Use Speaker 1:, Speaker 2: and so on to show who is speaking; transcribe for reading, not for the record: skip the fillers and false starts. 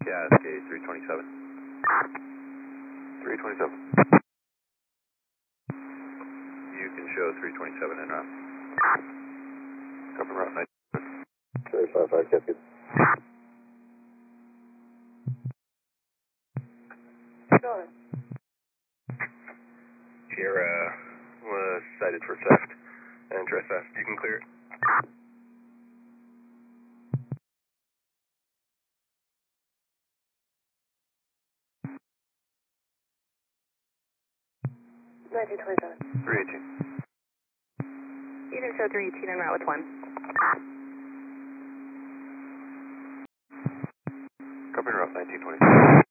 Speaker 1: Cascade 327. 327. You can show 327 en route. Copy route 9. 355 Cascade. Sierra was cited for theft and trespass. You can clear it.
Speaker 2: (1927)
Speaker 1: 318.
Speaker 3: You can show 318 en route with 1.
Speaker 1: Copy route 1927.